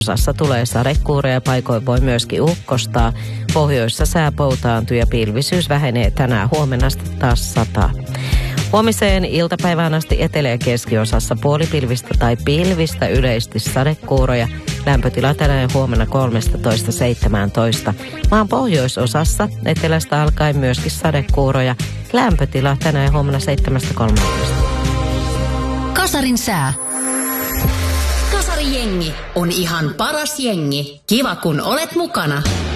Osassa tulee sadekuuroja ja paikoin voi myöskin ukkostaa. Pohjoissa sää poutaantuu ja pilvisyys vähenee tänään, huomenna taas sataa. Huomiseen iltapäivään asti etelä- ja keskiosassa puolipilvistä tai pilvistä, yleisesti sadekuuroja. Lämpötila tänään huomenna 13-17. Maan pohjoisosassa etelästä alkaen myöskin sadekuuroja. Lämpötila tänään huomenna 7-13. Kasarin sää. Kasarijengi on ihan paras jengi. Kiva kun olet mukana.